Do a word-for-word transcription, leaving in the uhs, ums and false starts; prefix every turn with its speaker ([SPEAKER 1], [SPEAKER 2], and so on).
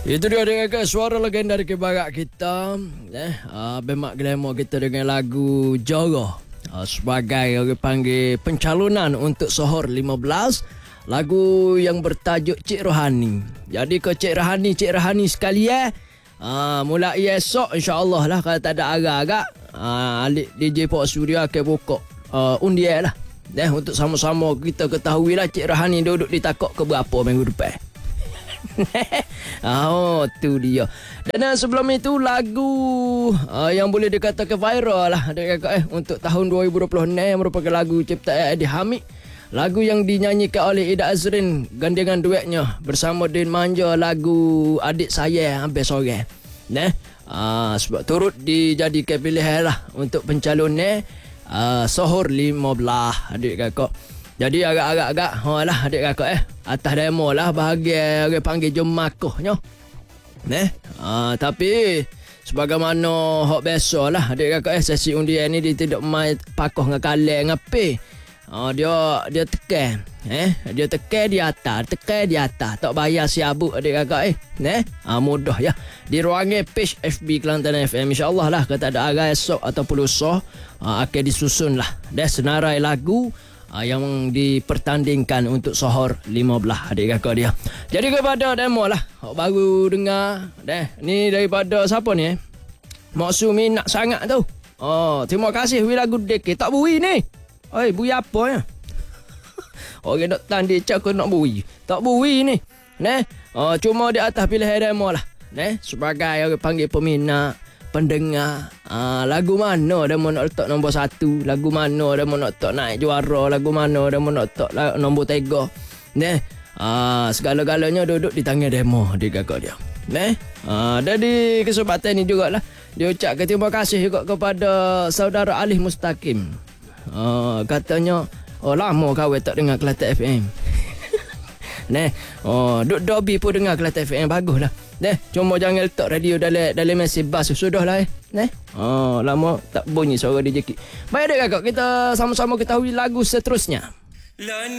[SPEAKER 1] Itu dia dengan suara legenda dari barat kita, eh, uh, Bemak Glamour kita dengan lagu Joroh, uh, sebagai orang panggil pencalonan untuk Sohor lima belas, lagu yang bertajuk Cik Rohani. Jadi ke Cik Rohani, Cik Rohani sekalian, uh, mulai esok insya-Allah lah, kalau tak ada agak-agak, uh, Alik D J Pop Surya akan buka uh, undian lah. Eh, untuk sama-sama kita ketahui lah Cik Rohani duduk di takok ke berapa minggu depan. Oh, tu dia. Dan uh, sebelum itu lagu uh, yang boleh dikatakan viral lah adik-adik, eh, untuk tahun dua ribu dua puluh enam yang merupakan lagu ciptaan Eddie Hamid. Lagu yang dinyanyikan oleh Ida Azrin gandengan duetnya bersama Din Manja, lagu Adik Saya Hampir Sore. Nah, uh, sebab turut dijadikan pilihan lah untuk pencalonan uh, Sohor lima belas adik-adik. Jadi agak-agak-agak ha lah adik kakak eh atas demo lah bahagian orang panggil jom makohnya. Neh. Ha, tapi sebagaimana hak biasa lah adik kakak eh, sesi undian ni dia tidak main pakoh dengan kaleng ngapi. Ha, dia dia tekan eh dia tekan di atas, tekan di atas, tak bayar siabuk adik kakak eh. Neh. Ha, mudah ya. Di ruangan page F B Kelantan F M insya-Allah lah kata ada arai esok ataupun lusa ha, akan disusun lah dah senarai lagu Uh, yang dipertandingkan untuk Sohor lima belas adik kakak dia. Jadi kepada demo lah oh, baru dengar deh. Ni daripada siapa ni eh? Maksud minat sangat tu. Oh, terima kasih wi lagu dek. Tak bui ni. Oi, bui apa ya? Orang nak tanding cak aku nak bui. Tak bui ni. Neh. Oh, cuma di atas pilihan demo lah. Neh, sebagai orang panggil peminat, pendengar, uh, lagu mana dia mau nak letak nombor satu, lagu mana dia mau nak letak naik juara, lagu mana dia mau nak letak nombor tiga. Neh, uh, segala-galanya duduk di tangan demo di kakak dia. Neh, uh, dan di kesempatan ini jugalah dia ucapkan terima kasih juga kepada saudara Alif Mustaqim. Uh, katanya, oh lama kau tak dengar Kelantan F M. Neh, oh duk Dobby pun dengar Kelantan F M, baguslah. Neh, cuma jangan letak radio dalam dalam mesin bas, sudahlah eh. Neh. Oh, lama tak bunyi suara D J Kik. Baik dah kakak, kita sama-sama ketahui lagu seterusnya.